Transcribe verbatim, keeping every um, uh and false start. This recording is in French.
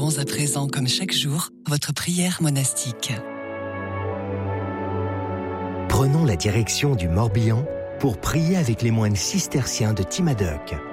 Commençons à présent, comme chaque jour, votre prière monastique. Prenons la direction du Morbihan pour prier avec les moines cisterciens de Timadoc.